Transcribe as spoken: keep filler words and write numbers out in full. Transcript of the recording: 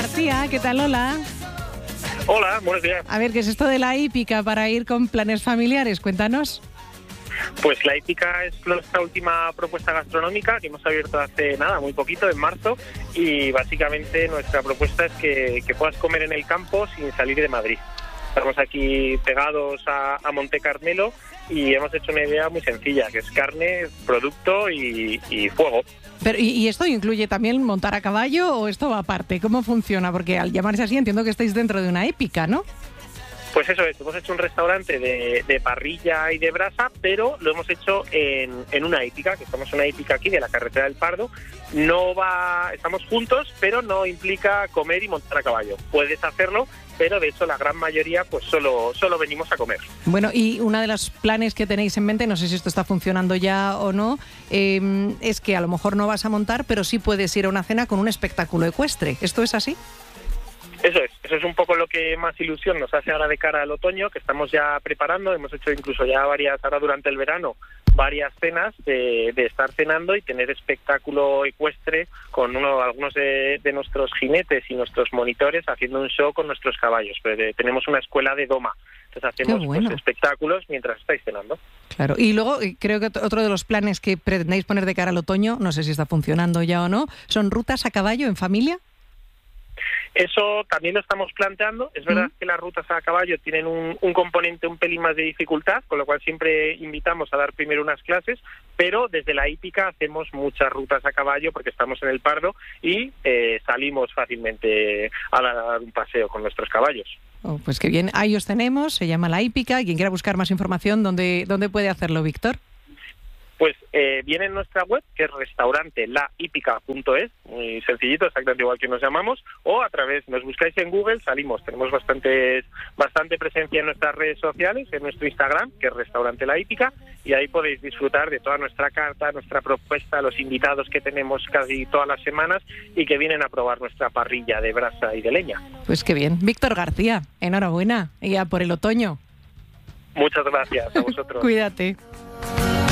García, ¿qué tal? Hola. Hola, buenos días. A ver, ¿qué es esto de la hípica para ir con planes familiares? Cuéntanos. Pues la hípica es nuestra última propuesta gastronómica que hemos abierto hace nada, muy poquito, en marzo, y básicamente nuestra propuesta es que, que puedas comer en el campo sin salir de Madrid. Estamos aquí pegados a, a Monte Carmelo y hemos hecho una idea muy sencilla, que es carne, producto y, y fuego. Pero, ¿y, ¿Y esto incluye también montar a caballo o esto va aparte? ¿Cómo funciona? Porque al llamarse así entiendo que estáis dentro de una hípica, ¿no? Pues eso es, hemos hecho un restaurante de, de parrilla y de brasa, pero lo hemos hecho en, en una hípica, que estamos en una hípica aquí de la carretera del Pardo. No va, estamos juntos, pero no implica comer y montar a caballo. Puedes hacerlo, pero de hecho la gran mayoría pues solo, solo venimos a comer. Bueno, y uno de los planes que tenéis en mente, no sé si esto está funcionando ya o no, eh, es que a lo mejor no vas a montar, pero sí puedes ir a una cena con un espectáculo ecuestre. ¿Esto es así? Eso es, eso es un poco lo que más ilusión nos hace ahora de cara al otoño, que estamos ya preparando. Hemos hecho incluso ya varias, ahora durante el verano, varias cenas de, de estar cenando y tener espectáculo ecuestre con uno, algunos de, de nuestros jinetes y nuestros monitores haciendo un show con nuestros caballos. Pero de, tenemos una escuela de doma, entonces hacemos bueno. pues, espectáculos mientras estáis cenando. Claro, y luego creo que otro de los planes que pretendéis poner de cara al otoño, no sé si está funcionando ya o no, son rutas a caballo en familia. Eso también lo estamos planteando. Es verdad que las rutas a caballo tienen un, un componente un pelín más de dificultad, con lo cual siempre invitamos a dar primero unas clases, pero desde la hípica hacemos muchas rutas a caballo porque estamos en el Pardo y eh, salimos fácilmente a dar un paseo con nuestros caballos. Oh, pues qué bien, ahí os tenemos, se llama La Hípica. Quien quiera buscar más información, ¿dónde, dónde puede hacerlo, Víctor? Pues eh, viene en nuestra web, que es restaurante la hípica punto es, muy sencillito, exactamente igual que nos llamamos, o a través, nos buscáis en Google, salimos, tenemos bastante, bastante presencia en nuestras redes sociales, en nuestro Instagram, que es restaurante la hípica, y ahí podéis disfrutar de toda nuestra carta, nuestra propuesta, los invitados que tenemos casi todas las semanas y que vienen a probar nuestra parrilla de brasa y de leña. Pues qué bien. Víctor García, enhorabuena, y ya por el otoño. Muchas gracias a vosotros. Cuídate.